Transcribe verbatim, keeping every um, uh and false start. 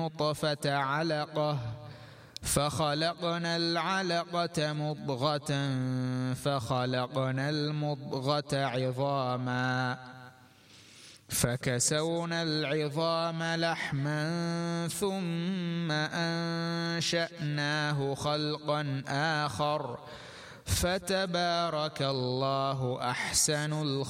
النطفة علقة فخلقنا العلقة مضغة فخلقنا المضغة عظاما فكسونا العظام لحما ثم أنشأناه خلقا آخر فتبارك الله أحسن الخالقين.